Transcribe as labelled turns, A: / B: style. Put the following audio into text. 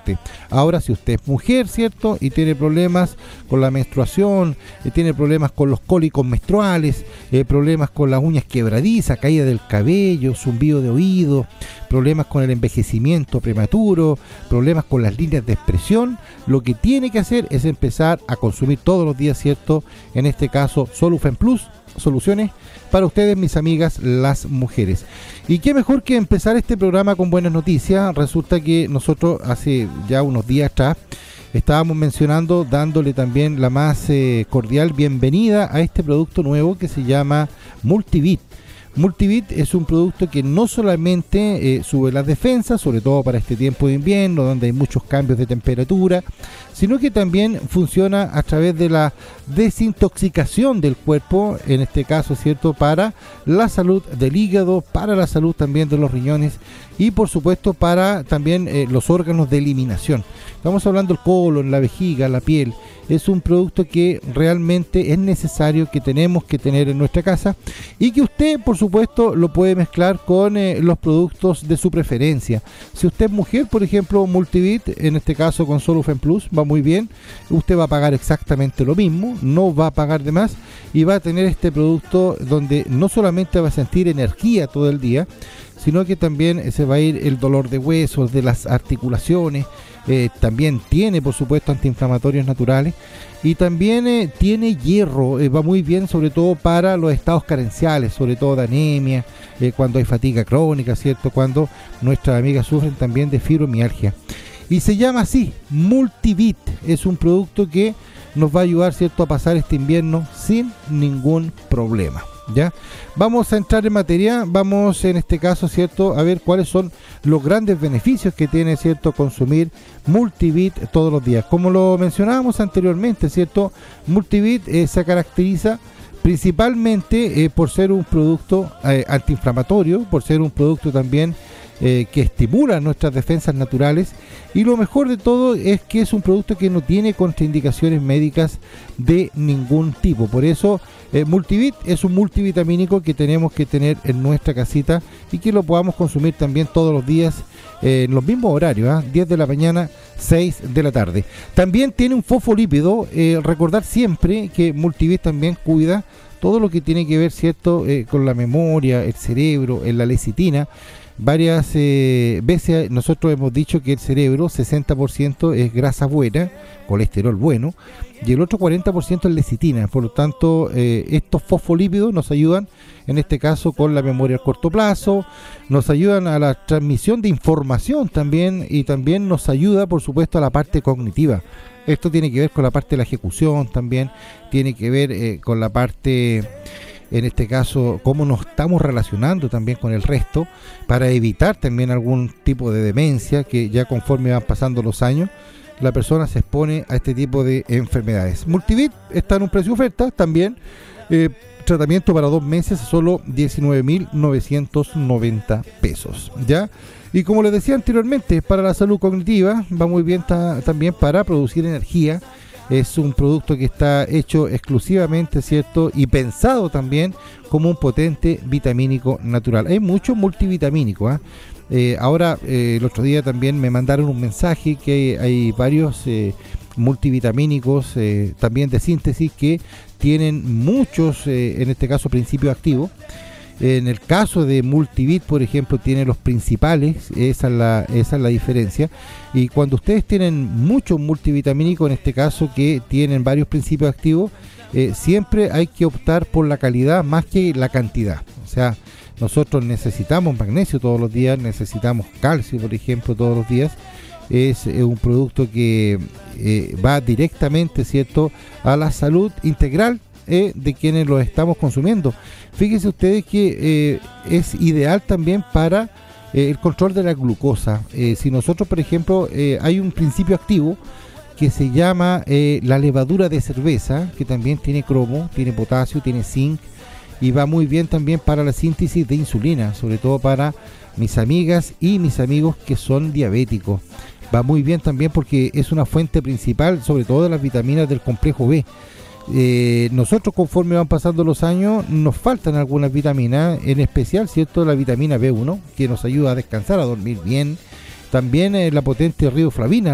A: fuerte. Ahora, si usted es mujer, ¿cierto? Y tiene problemas con la menstruación, tiene problemas con los cólicos menstruales, problemas con las uñas quebradizas, caída del cabello, zumbido de oído, problemas con el envejecimiento prematuro, problemas con las líneas de expresión, lo que tiene que hacer es empezar a consumir todos los días, ¿cierto? En este caso, Solufen Plus, soluciones para ustedes, mis amigas, las mujeres. Y qué mejor que empezar este programa con buenas noticias. Resulta que nosotros hace ya unos días atrás estábamos mencionando, dándole también la más cordial bienvenida a este producto nuevo que se llama Multivit. Multivit es un producto que no solamente sube las defensas, sobre todo para este tiempo de invierno, donde hay muchos cambios de temperatura, sino que también funciona a través de la desintoxicación del cuerpo, en este caso, ¿cierto?, para la salud del hígado, para la salud también de los riñones y, por supuesto, para también los órganos de eliminación. Estamos hablando del colon, la vejiga, la piel. Es un producto que realmente es necesario, que tenemos que tener en nuestra casa y que usted, por supuesto, lo puede mezclar con los productos de su preferencia. Si usted es mujer, por ejemplo, Multivit, en este caso con Solufen Plus, va muy bien. Usted va a pagar exactamente lo mismo, no va a pagar de más y va a tener este producto donde no solamente va a sentir energía todo el día, sino que también se va a ir el dolor de huesos, de las articulaciones. También tiene, por supuesto, antiinflamatorios naturales y también tiene hierro, va muy bien sobre todo para los estados carenciales, sobre todo de anemia, cuando hay fatiga crónica, ¿cierto? Cuando nuestras amigas sufren también de fibromialgia. Y se llama así, Multivit. Es un producto que nos va a ayudar, ¿cierto?, a pasar este invierno sin ningún problema. ¿Ya? Vamos a entrar en materia, vamos en este caso, ¿cierto?, a ver cuáles son los grandes beneficios que tiene, ¿cierto?, consumir Multivit todos los días. Como lo mencionábamos anteriormente, ¿cierto?, Multivit se caracteriza principalmente por ser un producto antiinflamatorio, por ser un producto también que estimula nuestras defensas naturales, y lo mejor de todo es que es un producto que no tiene contraindicaciones médicas de ningún tipo. Por eso Multivit es un multivitamínico que tenemos que tener en nuestra casita y que lo podamos consumir también todos los días en los mismos horarios, 10 de la mañana, 6 de la tarde. También tiene un fosfolípido. Recordar siempre que Multivit también cuida todo lo que tiene que ver, ¿cierto?, con la memoria, el cerebro, en la lecitina. Varias veces nosotros hemos dicho que el cerebro 60% es grasa buena, colesterol bueno, y el otro 40% es lecitina. Por lo tanto, estos fosfolípidos nos ayudan, en este caso, con la memoria a corto plazo, nos ayudan a la transmisión de información también, y también nos ayuda, por supuesto, a la parte cognitiva. Esto tiene que ver con la parte de la ejecución también, tiene que ver con la parte, en este caso, cómo nos estamos relacionando también con el resto, para evitar también algún tipo de demencia, que ya conforme van pasando los años, la persona se expone a este tipo de enfermedades. Multivit está en un precio de oferta también, tratamiento para 2 meses, solo 19.990 pesos, ¿ya? Y como les decía anteriormente, para la salud cognitiva, va muy bien también para producir energía. Es un producto que está hecho exclusivamente, ¿cierto?, y pensado también como un potente vitamínico natural. Hay muchos multivitamínicos. Ahora, el otro día también me mandaron un mensaje que hay varios multivitamínicos también de síntesis que tienen muchos, en este caso, principios activos. En el caso de Multivit, por ejemplo, tiene los principales, esa es la diferencia. Y cuando ustedes tienen muchos multivitamínicos, en este caso que tienen varios principios activos, siempre hay que optar por la calidad más que la cantidad. O sea, nosotros necesitamos magnesio todos los días, necesitamos calcio, por ejemplo, todos los días. Es un producto que va directamente, ¿cierto?, a la salud integral de quienes lo estamos consumiendo. Fíjense ustedes que es ideal también para el control de la glucosa. Si nosotros, por ejemplo, hay un principio activo que se llama la levadura de cerveza, que también tiene cromo, tiene potasio, tiene zinc, y va muy bien también para la síntesis de insulina, sobre todo para mis amigas y mis amigos que son diabéticos. Va muy bien también porque es una fuente principal, sobre todo de las vitaminas del complejo B. Nosotros, conforme van pasando los años, nos faltan algunas vitaminas, en especial, ¿cierto?, la vitamina B1, que nos ayuda a descansar, a dormir bien. También la potente riboflavina,